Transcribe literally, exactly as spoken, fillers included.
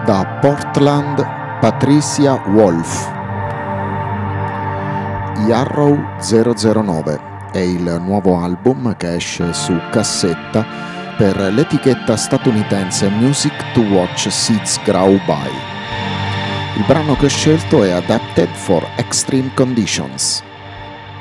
Da Portland, Patricia Wolf. Yarrow zero zero nove è il nuovo album che esce su cassetta per l'etichetta statunitense Music to Watch Seeds Grow By. Il brano che ho scelto è Adapted for Extreme Conditions.